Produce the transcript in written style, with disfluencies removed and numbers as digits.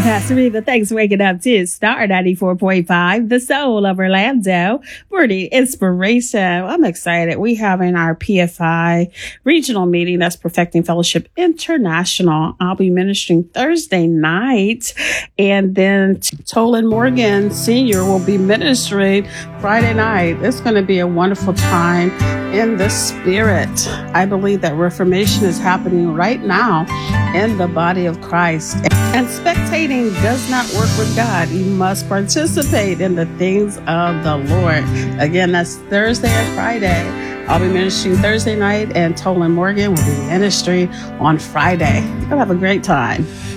Pastor Reva, thanks for waking up to Star 94.5, the soul of Orlando, for the inspiration. I'm excited. We have in our PFI regional meeting, that's Perfecting Fellowship International. I'll be ministering Thursday night, and then Tolan Morgan Sr. will be ministering Friday night. It's going to be a wonderful time in the spirit. I believe that reformation is happening right now in the body of Christ. And spectating does not work with God. You must participate in the things of the Lord. Again, that's Thursday and Friday. I'll be ministering Thursday night, and Tolan Morgan will be ministering on Friday. You'll have a great time.